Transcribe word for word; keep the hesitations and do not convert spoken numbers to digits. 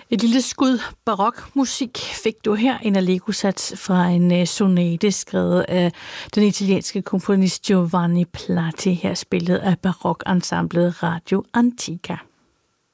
Et lille skud barokmusik fik du her, en Allegro-sats fra en sonate skrevet af den italienske komponist Giovanni Platti, her spillet af barokensemblet Radio Antica.